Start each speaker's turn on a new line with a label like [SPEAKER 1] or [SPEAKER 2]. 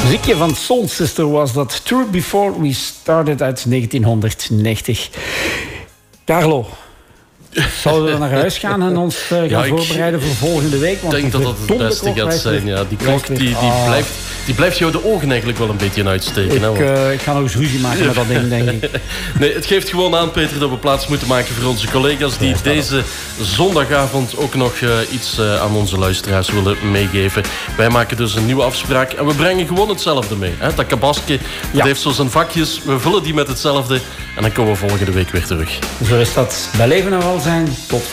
[SPEAKER 1] Muziekje van Soul Sister was dat. Tour Before We Started uit 1990. Carlo, zouden we naar huis gaan en ons gaan voorbereiden voor volgende week?
[SPEAKER 2] Ik denk dat dat het beste gaat zijn. Ja. Die klok die blijft jou de ogen eigenlijk wel een beetje uitsteken.
[SPEAKER 1] Ik ga nog eens ruzie maken met dat ding, denk ik.
[SPEAKER 2] Nee, het geeft gewoon aan, Peter, dat we plaats moeten maken voor onze collega's die deze zondagavond ook nog iets aan onze luisteraars willen meegeven. Wij maken dus een nieuwe afspraak en we brengen gewoon hetzelfde mee. Hè? Dat kabasje, dat heeft zo zijn vakjes. We vullen die met hetzelfde en dan komen we volgende week weer terug.
[SPEAKER 1] Zo is dat bij Leven en Welzijn. Tot